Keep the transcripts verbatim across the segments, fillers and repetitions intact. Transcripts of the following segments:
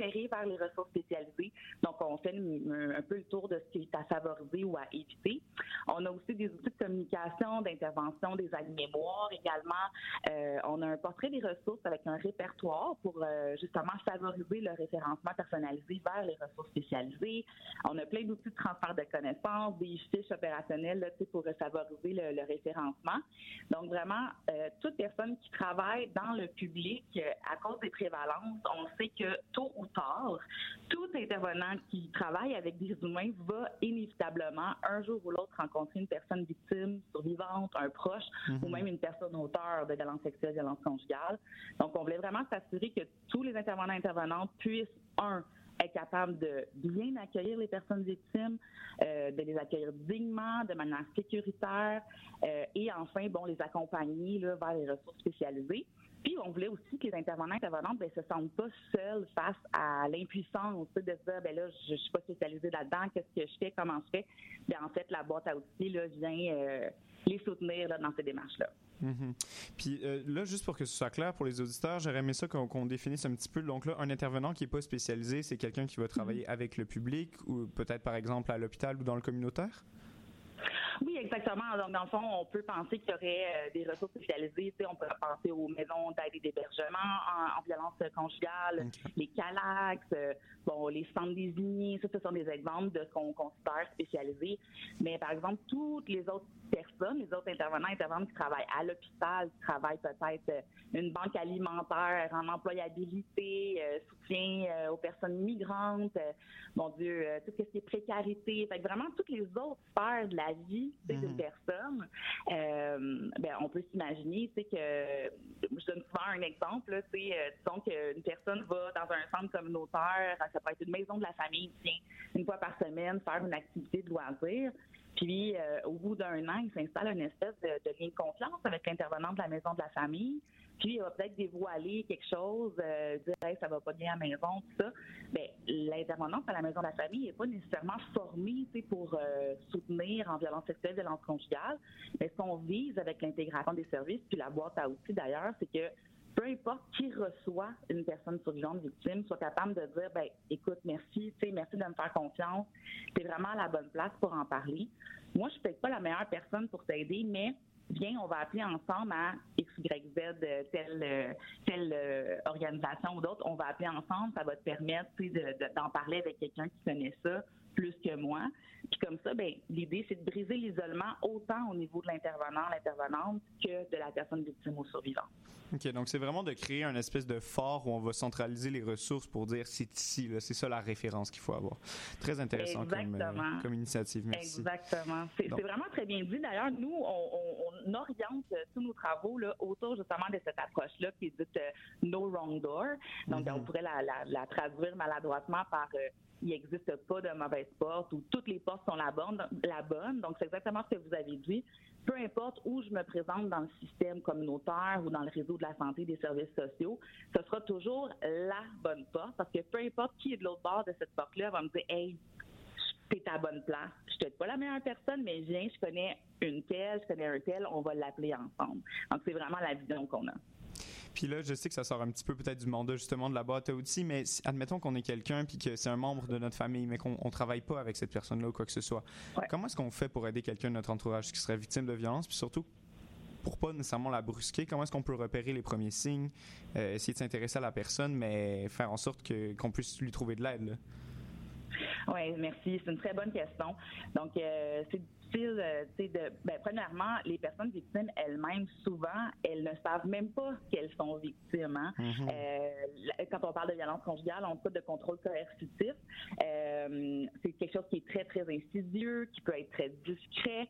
référer vers les ressources spécialisées. Donc, on fait un, un peu le tour de ce qui est à favoriser ou à éviter. On a aussi des outils de communication, d'intervention, des aides-mémoires également. Euh, on a un portrait des ressources avec un répertoire pour euh, justement favoriser le référencement personnalisé vers les ressources spécialisées. On a plein d'outils de transfert de connaissances, des fiches opérationnelles là, pour favoriser le, le référencement. Donc, vraiment, euh, toute personne qui travaille dans le public, euh, à cause des prévalences, on sait que tôt ou tard, tout intervenant qui travaille avec des humains va inévitablement, un jour ou l'autre, rencontrer une personne victime, survivante, un proche, mm-hmm. ou même une personne auteur de violence sexuelle, violence conjugale. Donc, on voulait vraiment s'assurer que tous les intervenants et intervenantes puissent, un, être capables de bien accueillir les personnes victimes, euh, de les accueillir dignement, de manière sécuritaire, euh, et enfin, bon, les accompagner là, vers les ressources spécialisées. Puis, on voulait aussi que les intervenants et intervenantes ne se sentent pas seuls face à l'impuissance de se dire, ben là, je ne suis pas spécialisée là-dedans, qu'est-ce que je fais, comment je fais? Bien, en fait, la boîte à outils là, vient euh, les soutenir là, dans ces démarches-là. Mm-hmm. Puis euh, là, juste pour que ce soit clair pour les auditeurs, j'aurais aimé ça qu'on, qu'on définisse un petit peu. Donc là, un intervenant qui n'est pas spécialisé, c'est quelqu'un qui va travailler mm-hmm. avec le public ou peut-être, par exemple, à l'hôpital ou dans le communautaire? Oui, exactement. Donc, dans le fond, on peut penser qu'il y aurait euh, des ressources spécialisées. Tu sais, on peut penser aux maisons d'aide et d'hébergement en, en violence conjugale, okay. les CALAX, euh, bon, les centres désignés. Ça, ce sont des exemples de ce qu'on considère spécialisé. Mais, par exemple, toutes les autres personnes, les autres intervenants et intervenantes qui travaillent à l'hôpital, qui travaillent peut-être une banque alimentaire, en employabilité, euh, soutien euh, aux personnes migrantes, euh, mon Dieu, euh, tout ce qui est précarité. Fait que vraiment, toutes les autres sphères de la vie mm-hmm. d'une personne, euh, ben, on peut s'imaginer, tu sais, que, je donne souvent un exemple, tu sais, euh, disons qu'une personne va dans un centre communautaire, ça peut être une maison de la famille, tiens, une fois par semaine, faire une activité de loisir. Puis, euh, au bout d'un an, il s'installe une espèce de, de lien de confiance avec l'intervenant de la maison de la famille. Puis, il va peut-être dévoiler quelque chose, euh, dire hey, « ça va pas bien à la maison », tout ça. Bien, l'intervenante à la maison de la famille n'est pas nécessairement formée pour euh, soutenir en violence sexuelle, violence conjugale. Mais ce qu'on vise avec l'intégration des services, puis la boîte à outils d'ailleurs, c'est que peu importe qui reçoit une personne survivante victime, soit capable de dire, ben, écoute, merci, tu sais, merci de me faire confiance. T'es vraiment à la bonne place pour en parler. Moi, je suis peut-être pas la meilleure personne pour t'aider, mais viens, on va appeler ensemble à X, Y, Z, telle, telle euh, organisation ou d'autres. On va appeler ensemble, ça va te permettre, tu sais, de, de, d'en parler avec quelqu'un qui connaît ça plus que moi. Puis comme ça, ben l'idée, c'est de briser l'isolement autant au niveau de l'intervenant, l'intervenante, que de la personne victime ou survivante. OK, donc c'est vraiment de créer un espèce de fort où on va centraliser les ressources pour dire c'est ici, là, c'est ça la référence qu'il faut avoir. Très intéressant comme, euh, comme initiative, merci. Exactement. C'est, c'est vraiment très bien dit. D'ailleurs, nous, on, on, on oriente tous nos travaux là, autour justement de cette approche-là qui est dite euh, « no wrong door ». Donc, mm-hmm. on pourrait la, la, la traduire maladroitement par euh, il n'existe pas de mauvaise porte ou toutes les portes sont la bonne, la bonne. Donc, c'est exactement ce que vous avez dit. Peu importe où je me présente dans le système communautaire ou dans le réseau de la santé et des services sociaux, ce sera toujours la bonne porte parce que peu importe qui est de l'autre bord de cette porte-là va me dire « Hey, t'es à la bonne place. Je suis peut-être pas la meilleure personne, mais viens, je connais une telle, je connais un tel, on va l'appeler ensemble. » Donc, c'est vraiment la vision qu'on a. Puis là, je sais que ça sort un petit peu peut-être du mandat justement de la boîte à outils, mais admettons qu'on est quelqu'un puis que c'est un membre de notre famille, mais qu'on on travaille pas avec cette personne-là ou quoi que ce soit. Ouais. Comment est-ce qu'on fait pour aider quelqu'un de notre entourage qui serait victime de violence, puis surtout pour pas nécessairement la brusquer? Comment est-ce qu'on peut repérer les premiers signes, euh, essayer de s'intéresser à la personne, mais faire en sorte que, qu'on puisse lui trouver de l'aide, là? Oui, merci. C'est une très bonne question. Donc, euh, c'est difficile, euh, tu sais, de, ben, premièrement, les personnes victimes elles-mêmes, souvent, elles ne savent même pas qu'elles sont victimes. Hein? Mm-hmm. Euh, quand on parle de violence conjugale, on parle de contrôle coercitif. Euh, c'est quelque chose qui est très, très insidieux, qui peut être très discret.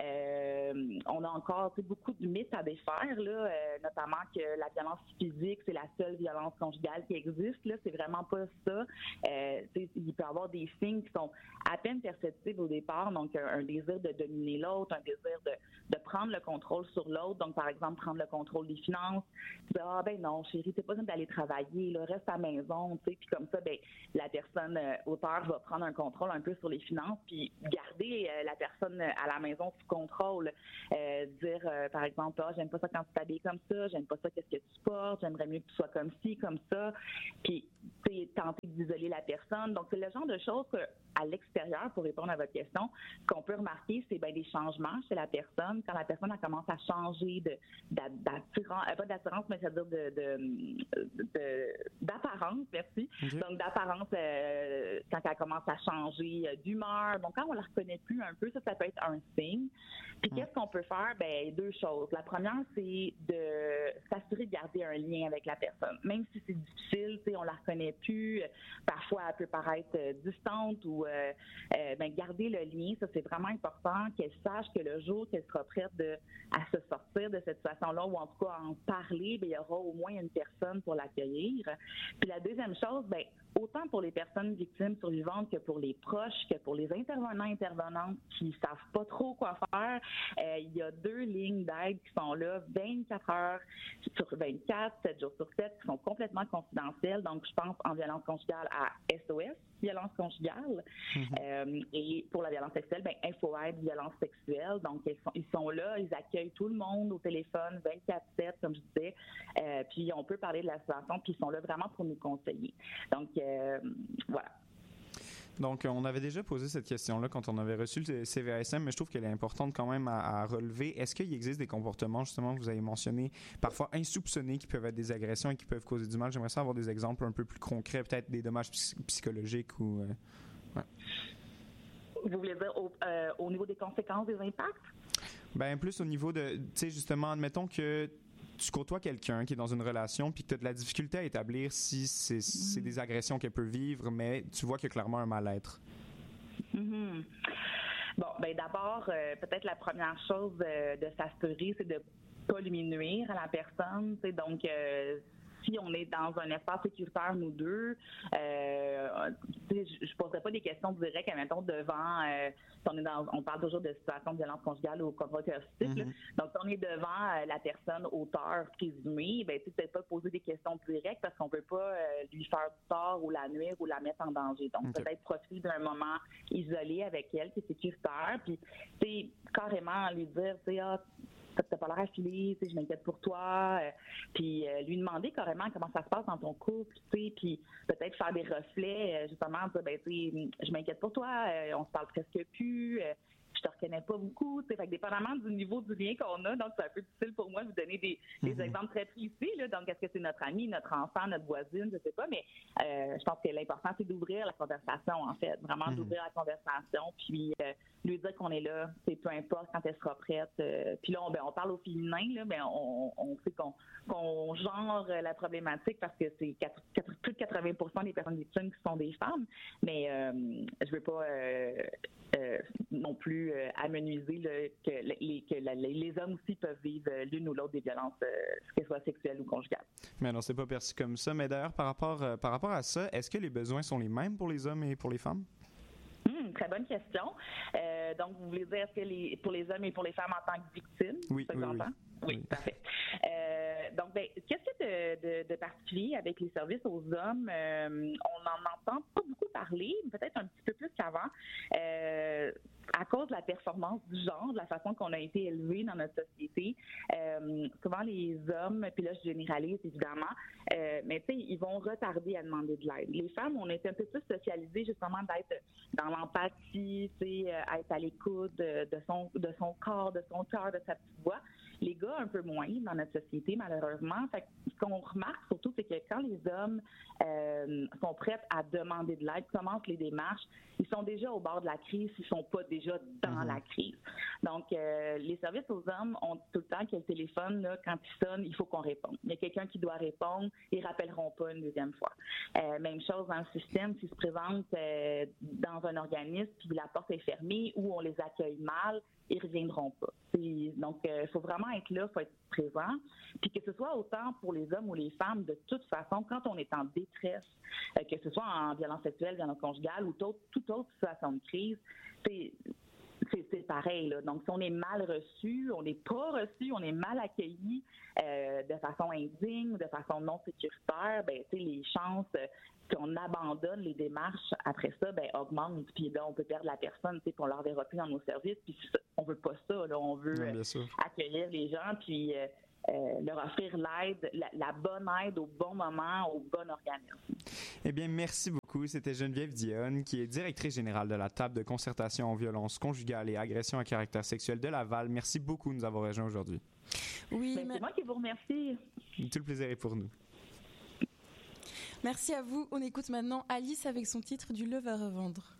Euh, on a encore beaucoup de mythes à défaire, là, euh, notamment que la violence physique, c'est la seule violence conjugale qui existe. Là, c'est vraiment pas ça. Euh, il peut y avoir des signes qui sont à peine perceptibles au départ, donc un, un désir de dominer l'autre, un désir de, de prendre le contrôle sur l'autre, donc par exemple prendre le contrôle des finances, dire ah ben non chérie, t'es pas besoin d'aller travailler, là, reste à la maison, tu sais, puis comme ça ben la personne euh, auteur va prendre un contrôle un peu sur les finances, puis garder euh, la personne à la maison sous contrôle, euh, dire euh, par exemple ah j'aime pas ça quand tu t'habilles comme ça, j'aime pas ça qu'est-ce que tu portes, j'aimerais mieux que tu sois comme ci, comme ça, puis tenter d'isoler la personne. Donc, c'est le genre de choses qu'à l'extérieur, pour répondre à votre question, ce qu'on peut remarquer, c'est ben, des changements chez la personne. Quand la personne elle commence à changer de, d'attirance, pas d'attirance, mais c'est-à-dire de, de, de, d'apparence, merci. Okay. Donc, d'apparence, euh, quand elle commence à changer d'humeur. Donc, quand on la reconnaît plus un peu, ça, ça peut être un signe. Puis, mmh. qu'est-ce qu'on peut faire? Ben, deux choses. La première, c'est de s'assurer de garder un lien avec la personne. Même si c'est difficile, tu sais, on la reconnaît plus, parfois elle peut paraître euh, distante ou euh, euh, ben, garder le lien, ça c'est vraiment important qu'elle sache que le jour qu'elle sera prête de, à se sortir de cette situation-là ou en tout cas à en parler, ben, il y aura au moins une personne pour l'accueillir. Puis la deuxième chose, ben, autant pour les personnes victimes survivantes que pour les proches, que pour les intervenants intervenantes qui savent pas trop quoi faire, euh, il y a deux lignes d'aide qui sont là vingt-quatre heures sur vingt-quatre, sept jours sur sept, qui sont complètement confidentielles. Donc, je pense en violence conjugale à S O S, violence conjugale. Mm-hmm. Euh, et pour la violence sexuelle, ben InfoAide, violence sexuelle. Donc, ils sont, ils sont là, ils accueillent tout le monde au téléphone vingt-quatre sept, comme je disais. Euh, puis, on peut parler de la situation, puis ils sont là vraiment pour nous conseiller. Donc, euh, voilà. Donc, on avait déjà posé cette question-là quand on avait reçu le C V A S M, mais je trouve qu'elle est importante quand même à, à relever. Est-ce qu'il existe des comportements, justement, que vous avez mentionnés, parfois insoupçonnés, qui peuvent être des agressions et qui peuvent causer du mal? J'aimerais ça avoir des exemples un peu plus concrets, peut-être des dommages psychologiques ou... Euh, ouais. Vous voulez dire au, euh, au niveau des conséquences, des impacts? Bien, plus au niveau de, tu sais, justement, admettons que tu côtoies quelqu'un qui est dans une relation puis que tu as de la difficulté à établir si c'est, mm-hmm. c'est des agressions qu'elle peut vivre, mais tu vois qu'il y a clairement un mal-être. Mm-hmm. Bon, ben d'abord, euh, peut-être la première chose euh, de s'assurer, c'est de ne pas lui nuire à la personne. C'est donc... Euh, si on est dans un espace sécuritaire, nous deux, euh, je ne poserai pas des questions directes, admettons, devant, euh, si on est dans, on parle toujours de situation de violence conjugale ou contrôle coercitif, mm-hmm. donc si on est devant euh, la personne auteur présumée, ben, tu sais, peut-être pas poser des questions directes parce qu'on ne peut pas euh, lui faire du tort ou la nuire ou la mettre en danger. Donc, okay. peut-être profiter d'un moment isolé avec elle qui est sécuritaire, puis, tu sais, carrément lui dire, tu sais, ah, t'as pas l'air affilé, tu sais, je m'inquiète pour toi, euh, puis euh, lui demander carrément comment ça se passe dans ton couple, tu sais, puis peut-être faire des reflets, euh, justement, dire, ben, tu sais, je m'inquiète pour toi, euh, on se parle presque plus, euh, je te reconnais pas beaucoup, tu sais, fait que dépendamment du niveau du lien qu'on a, donc c'est un peu difficile pour moi de vous donner des, des mm-hmm. exemples très précis, là, donc est-ce que c'est notre ami, notre enfant, notre voisine, je sais pas, mais euh, je pense que l'important c'est d'ouvrir la conversation, en fait, vraiment mm-hmm. d'ouvrir la conversation, puis euh, lui dire qu'on est là, c'est peu importe quand elle sera prête, euh, puis là on, ben, on parle au féminin, là, mais on, on sait qu'on, qu'on genre la problématique parce que c'est quatre, quatre, plus de quatre-vingts pour cent des personnes victimes qui sont des femmes, mais euh, je veux pas euh, euh, non plus euh, amenuiser là, que, les, que la, les hommes aussi peuvent vivre l'une ou l'autre des violences, euh, qu'elles soient sexuelles ou conjugales. Mais non, c'est pas perçu comme ça. Mais d'ailleurs, par rapport, euh, par rapport à ça, est-ce que les besoins sont les mêmes pour les hommes et pour les femmes? Hum, très bonne question. Euh, donc, vous voulez dire, est-ce que les, pour les hommes et pour les femmes en tant que victimes? Oui, oui, oui. Oui, oui, parfait. Euh, donc, ben, qu'est-ce qu'il y a de, de, de particulier avec les services aux hommes? Euh, on n'en entend pas beaucoup parler, peut-être un petit peu plus qu'avant, euh, à cause de la performance du genre, de la façon qu'on a été élevé dans notre société. Euh, souvent, les hommes, puis là, je généralise évidemment, euh, mais tu sais, ils vont retarder à demander de l'aide. Les femmes, on est un peu plus socialisées justement d'être dans l'empathie, tu sais, être à l'écoute de, de, son, de son corps, de son cœur, de sa petite voix. Les gars, un peu moins dans notre société, malheureusement. Fait que ce qu'on remarque surtout, c'est que quand les hommes euh, sont prêts à demander de l'aide, commencent les démarches, ils sont déjà au bord de la crise, ils sont pas déjà dans mm-hmm. la crise. Donc, euh, les services aux hommes ont tout le temps que le téléphone, là, quand il sonne, il faut qu'on réponde. Il y a quelqu'un qui doit répondre, ils rappelleront pas une deuxième fois. Euh, même chose dans le système, s'ils se présentent euh, dans un organisme, puis la porte est fermée ou on les accueille mal, ils reviendront pas. C'est, donc, il euh, faut vraiment être là, il faut être présent. Puis que ce soit autant pour les hommes ou les femmes, de toute façon, quand on est en détresse, euh, que ce soit en violence sexuelle, violence conjugale ou toute, toute autre situation de crise, c'est... C'est, c'est pareil, là. Donc, si on est mal reçu, on n'est pas reçu, on est mal accueilli euh, de façon indigne, de façon non sécuritaire, ben, tu sais, les chances euh, qu'on abandonne les démarches après ça, ben, augmentent. Puis là, on peut perdre la personne, tu sais, puis on leur verra plus dans nos services. Puis on veut pas ça, là. On veut oui, euh, accueillir les gens, puis euh, euh, leur offrir l'aide, la, la bonne aide au bon moment, au bon organisme. Eh bien, merci beaucoup. C'était Geneviève Dionne, qui est directrice générale de la table de concertation en violence conjugale et agression à caractère sexuel de Laval. Merci beaucoup de nous avoir rejoints aujourd'hui. Oui, ben, mais... c'est moi qui vous remercie. Tout le plaisir est pour nous. Merci à vous. On écoute maintenant Alice avec son titre du Lever à vendre.